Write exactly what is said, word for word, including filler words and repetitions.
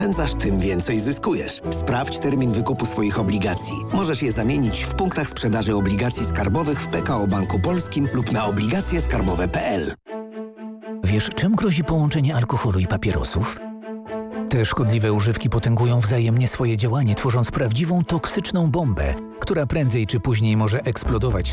oszczędzasz, tym więcej zyskujesz. Sprawdź termin wykupu swoich obligacji. Możesz je zamienić w punktach sprzedaży obligacji skarbowych w P K O Banku Polskim lub na obligacje skarbowe kropka p l. Wiesz, czym grozi połączenie alkoholu i papierosów? Te szkodliwe używki potęgują wzajemnie swoje działanie, tworząc prawdziwą toksyczną bombę, która prędzej czy później może eksplodować